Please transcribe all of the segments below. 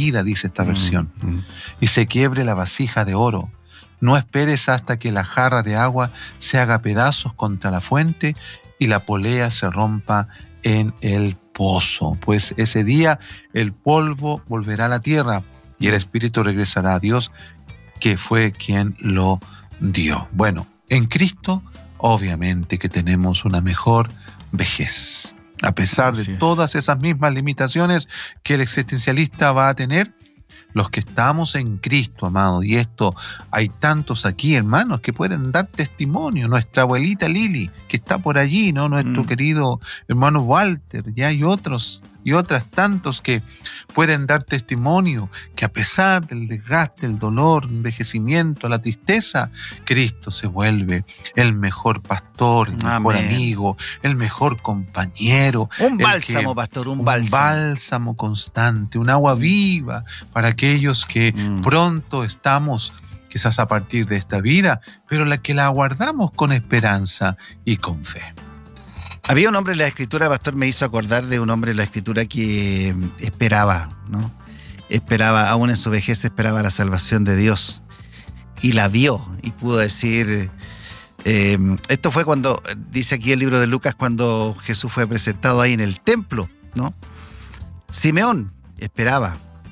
vida, dice esta versión, y se quiebre la vasija de oro. No esperes hasta que la jarra de agua se haga pedazos contra la fuente y la polea se rompa en el pozo. Pues ese día el polvo volverá a la tierra y el espíritu regresará a Dios, que fue quien lo dio. Bueno, en Cristo obviamente que tenemos una mejor vejez. A pesar de todas esas mismas limitaciones que el existencialista va a tener, los que estamos en Cristo, amado, y esto hay tantos aquí, hermanos, que pueden dar testimonio. Nuestra abuelita Lili, que está por allí, ¿no? Nuestro querido hermano Walter, ya hay otros y otras tantos que pueden dar testimonio que a pesar del desgaste, el dolor, el envejecimiento, la tristeza, Cristo se vuelve el mejor pastor, el mejor amigo, el mejor compañero. Un bálsamo, pastor, un bálsamo. Un bálsamo constante, un agua viva para aquellos que pronto estamos quizás a partir de esta vida, pero la que la aguardamos con esperanza y con fe. Había un hombre en la Escritura, pastor, me hizo acordar de un hombre en la Escritura que esperaba, ¿no? Esperaba, aún en su vejez, esperaba la salvación de Dios. Y la vio, y pudo decir... esto fue cuando, dice aquí el libro de Lucas, cuando Jesús fue presentado ahí en el templo, ¿no? Simeón esperaba.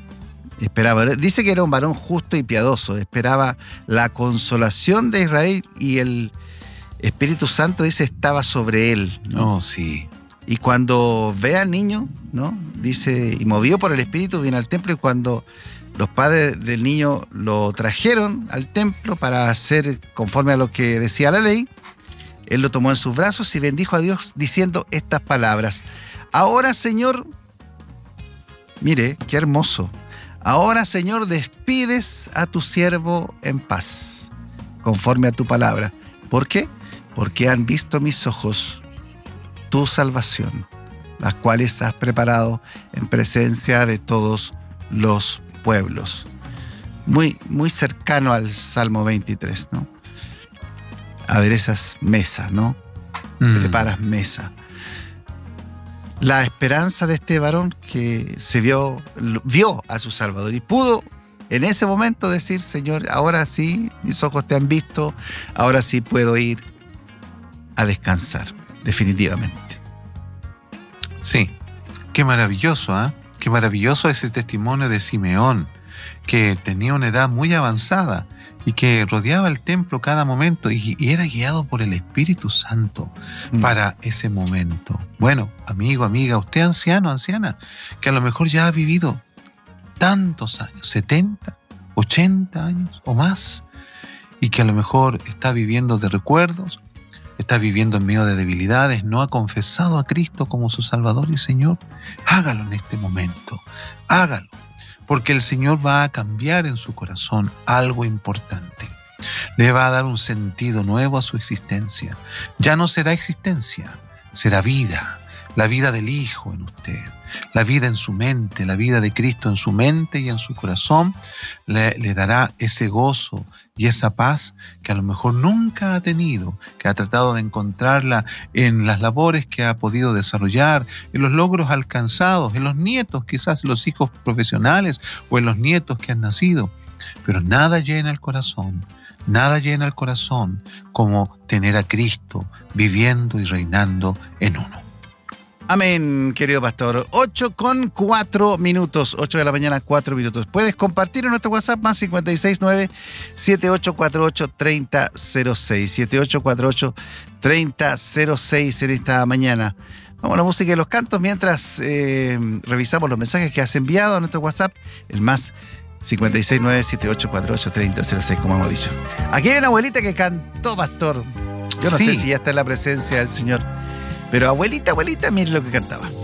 Dice que era un varón justo y piadoso, esperaba la consolación de Israel y el Espíritu Santo, dice, estaba sobre él, ¿no? Oh, sí. Y cuando ve al niño, ¿no? Dice, y movido por el Espíritu, viene al templo, y cuando los padres del niño lo trajeron al templo para hacer conforme a lo que decía la ley, él lo tomó en sus brazos y bendijo a Dios diciendo estas palabras: ahora, Señor, mire, qué hermoso. Ahora, Señor, despides a tu siervo en paz, conforme a tu palabra. ¿Por qué? Porque han visto mis ojos tu salvación, las cuales has preparado en presencia de todos los pueblos. Muy, muy cercano al Salmo 23, ¿no? Aderezas mesa, ¿no? Preparas mesa. La esperanza de este varón que se vio a su Salvador y pudo en ese momento decir: Señor, ahora sí, mis ojos te han visto, ahora sí puedo ir a descansar, definitivamente. Sí, qué maravilloso, ¿eh? Qué maravilloso ese testimonio de Simeón, que tenía una edad muy avanzada y que rodeaba el templo cada momento y era guiado por el Espíritu Santo para ese momento. Bueno, amigo, amiga, usted anciano, anciana, que a lo mejor ya ha vivido tantos años, 70, 80 años o más, y que a lo mejor está viviendo de recuerdos, está viviendo en medio de debilidades, no ha confesado a Cristo como su Salvador y Señor, hágalo en este momento, hágalo, porque el Señor va a cambiar en su corazón algo importante. Le va a dar un sentido nuevo a su existencia. Ya no será existencia, será vida, la vida del Hijo en usted, la vida en su mente, la vida de Cristo en su mente y en su corazón, le dará ese gozo y esa paz que a lo mejor nunca ha tenido, que ha tratado de encontrarla en las labores que ha podido desarrollar, en los logros alcanzados, en los nietos, quizás los hijos profesionales o en los nietos que han nacido. Pero nada llena el corazón como tener a Cristo viviendo y reinando en uno. Amén, querido pastor. 8:04, 8 de la mañana, 4 minutos. Puedes compartir en nuestro WhatsApp más 569-7848-3006. 7848-3006 en esta mañana. Vamos a la música y los cantos mientras revisamos los mensajes que has enviado a nuestro WhatsApp, el más 569-7848-3006, como hemos dicho. Aquí hay una abuelita que cantó, pastor. Yo no sé si ya está en la presencia del Señor. Pero abuelita, mire lo que cantaba.